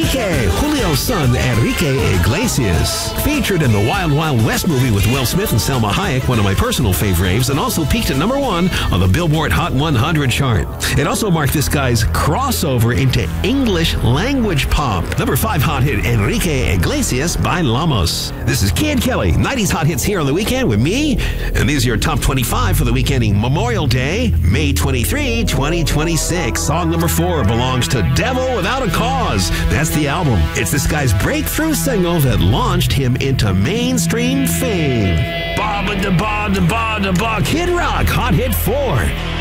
Enrique, Julio's son, Enrique Iglesias. Featured in the Wild Wild West movie with Will Smith and Selma Hayek, one of my personal faves, and also peaked at number 1 on the Billboard Hot 100 chart. It also marked this guy's crossover into English language pop. Number 5 hot hit, Enrique Iglesias by Lamos. This is Kid Kelly, 90s hot hits here on the weekend with me, and these are your top 25 for the weekend ending Memorial Day, May 23, 2026. Song number 4 belongs to Devil Without a Cause. That's the album. It's this guy's breakthrough single that launched him into mainstream fame. Ba ba da ba da ba da ba. Kid Rock, hot hit 4.